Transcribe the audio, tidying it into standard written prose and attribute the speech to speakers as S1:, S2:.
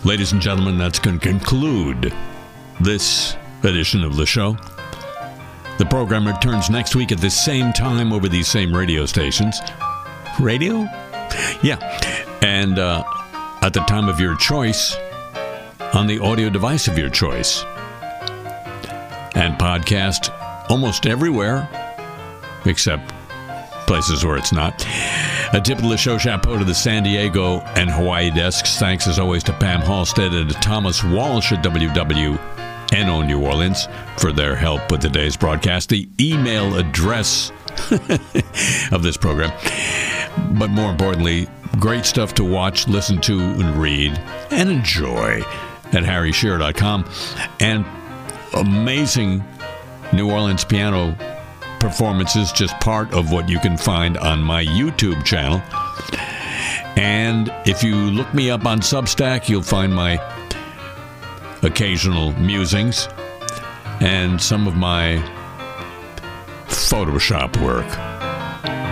S1: Ladies and gentlemen, that's going to conclude this edition of the show. The program returns next week at the same time over these same radio stations. Radio? Yeah. And at the time of your choice, on the audio device of your choice. And podcast almost everywhere, except places where it's not. A tip of the show chapeau to the San Diego and Hawaii desks. Thanks as always to Pam Halstead and to Thomas Walsh at WWNO New Orleans for their help with today's broadcast. The email address of this program. But more importantly, great stuff to watch, listen to, and read, and enjoy at harryshearer.com. And amazing New Orleans piano performances, just part of what you can find on my YouTube channel. And if you look me up on Substack, you'll find my occasional musings and some of my Photoshop work.